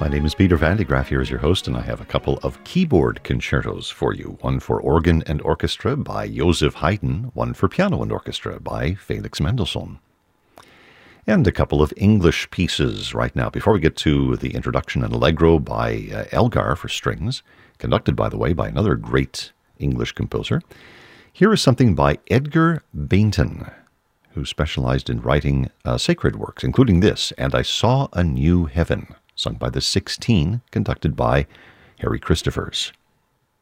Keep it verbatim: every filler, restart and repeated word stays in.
My name is Peter Van de Graaff here as your host, and I have a couple of keyboard concertos for you. One for organ and orchestra by Joseph Haydn, one for piano and orchestra by Felix Mendelssohn. And a couple of English pieces right now. Before we get to the introduction, an Allegro by uh, Elgar for strings, conducted, by the way, by another great English composer. Here is something by Edgar Bainton, who specialized in writing uh, sacred works, including this, And I Saw a New Heaven, sung by the Sixteen, conducted by Harry Christophers.